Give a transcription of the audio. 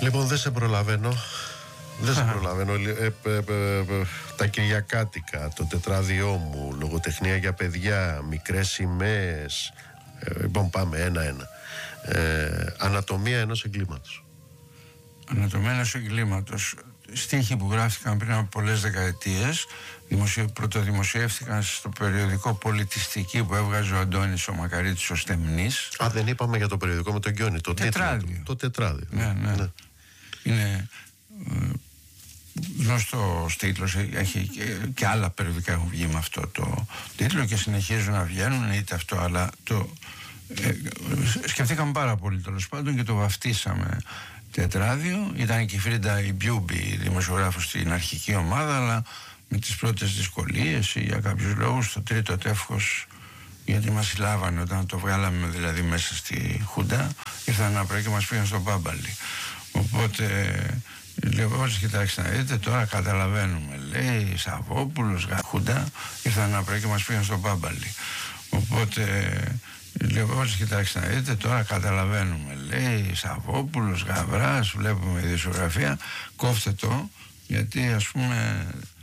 Λοιπόν, δεν σε προλαβαίνω. Τα Κυριακάτικα, το τετράδιό μου, λογοτεχνία για παιδιά, μικρές σημαίες. Λοιπόν, πάμε ένα-ένα. Ανατομία ενός εγκλήματος. Ανατομία ενός εγκλήματος. Στίχοι που γράφτηκαν πριν από πολλές δεκαετίες, πρωτοδημοσιεύτηκαν στο περιοδικό Πολιτιστική που έβγαζε ο Αντώνης ο Μακαρίτης ο Στεμνής. Δεν είπαμε για το περιοδικό με τον Γκιόνι, το τετράδιο. Το τετράδιο. Ναι. Είναι γνωστός τίτλος, έχει και άλλα περιοδικά έχουν βγει με αυτό το τίτλο και συνεχίζουν να βγαίνουν, είτε αυτό, αλλά σκεφτήκαμε πάρα πολύ τέλος πάντων και το βαφτίσαμε τετράδιο. Ήταν και η Φρίντα η Μπιούμπι, δημοσιογράφος στην αρχική ομάδα, αλλά με τις πρώτες δυσκολίες ή για κάποιους λόγους το τρίτο τεύχος, γιατί μας συλλάβανε όταν το βγάλαμε δηλαδή μέσα στη Χούντα, ήρθαν να πρωί και μας πήγαν στον Πάμπαλη. Οπότε λέω, όλοι κοιτάξτε να δείτε, τώρα καταλαβαίνουμε, λέει Σαββόπουλος, Χούντα, ήρθαν να πρωί και μας πήγαν στον Πάμπαλη. Οπότε λέω, όλοι κοιτάξτε να δείτε, τώρα καταλαβαίνουμε, λέει Σαββόπουλος, Γαβράς, βλέπουμε η δισογραφία, κόφτε το, γιατί ας πούμε